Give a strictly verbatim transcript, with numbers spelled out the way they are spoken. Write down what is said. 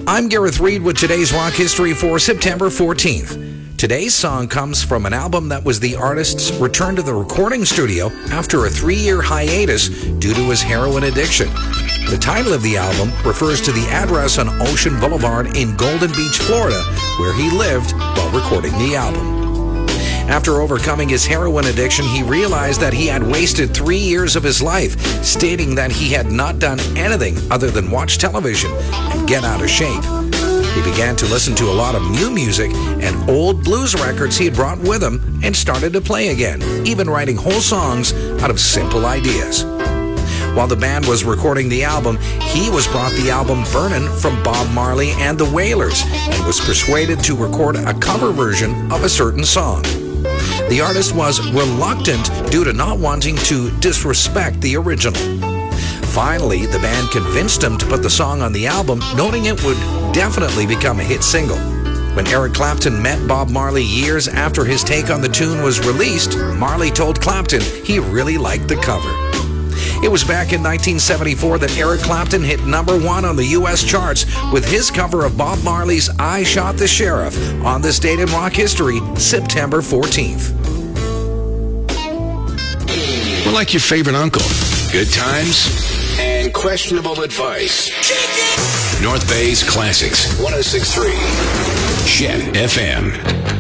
I'm Gareth Reed with today's rock history for September fourteenth. Today's song comes from an album that was the artist's return to the recording studio after a three-year hiatus due to his heroin addiction. The title of the album refers to the address on Ocean Boulevard in Golden Beach, Florida, where he lived while recording the album. After overcoming his heroin addiction, he realized that he had wasted three years of his life, stating that he had not done anything other than watch television and get out of shape. He began to listen to a lot of new music and old blues records he had brought with him and started to play again, even writing whole songs out of simple ideas. While the band was recording the album, he was brought the album Burnin' from Bob Marley and the Wailers and was persuaded to record a cover version of a certain song. The artist was reluctant due to not wanting to disrespect the original. Finally, the band convinced him to put the song on the album, noting it would definitely become a hit single. When Eric Clapton met Bob Marley years after his take on the tune was released, Marley told Clapton he really liked the cover. It was back in nineteen seventy-four that Eric Clapton hit number one on the U S charts with his cover of Bob Marley's I Shot the Sheriff on this date in rock history, September fourteenth. We're like your favorite uncle. Good times and questionable advice. North Bay's Classics, one oh six point three. Chet F M.